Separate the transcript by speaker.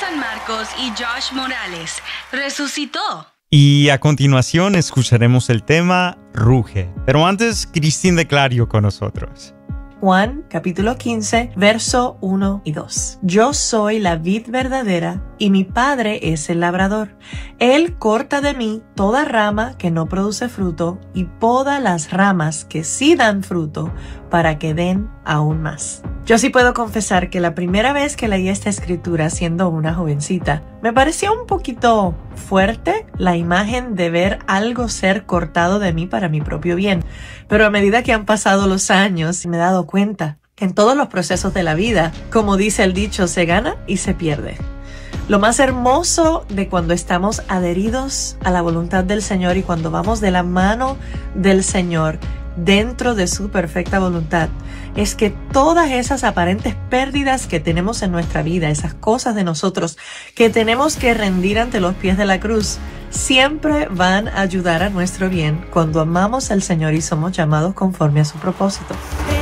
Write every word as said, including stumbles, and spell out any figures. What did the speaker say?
Speaker 1: San Marcos y Josh Morales. Resucitó.
Speaker 2: Y a continuación escucharemos el tema Ruge. Pero antes, Cristín de Clario con nosotros.
Speaker 3: Juan, capítulo quince, verso uno y dos. Yo soy la vid verdadera y mi Padre es el labrador. Él corta de mí toda rama que no produce fruto y poda las ramas que sí dan fruto para que den aún más. Yo sí puedo confesar que la primera vez que leí esta escritura siendo una jovencita, me pareció un poquito fuerte la imagen de ver algo ser cortado de mí para mi propio bien. Pero a medida que han pasado los años, me he dado cuenta que en todos los procesos de la vida, como dice el dicho, se gana y se pierde. Lo más hermoso de cuando estamos adheridos a la voluntad del Señor y cuando vamos de la mano del Señor dentro de su perfecta voluntad, es que todas esas aparentes pérdidas que tenemos en nuestra vida, esas cosas de nosotros que tenemos que rendir ante los pies de la cruz, siempre van a ayudar a nuestro bien cuando amamos al Señor y somos llamados conforme a su propósito.